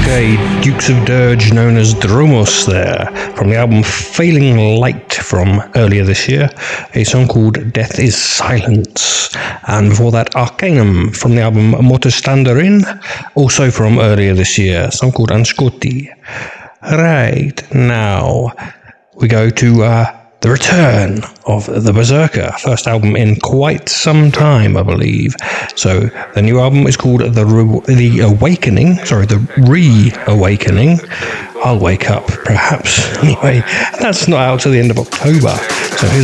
Okay, Dukes of Dirge known as Dromos there, from the album Failing Light from earlier this year, a song called Death is Silence. And before that, Arcanum from the album Motostandarin, also from earlier this year, a song called Anscoti. Right, now we go to the return of the Berserker, first album in quite some time, I believe. So the new album is called The Reawakening. I'll wake up, perhaps. Anyway, that's not out till the end of October. So here's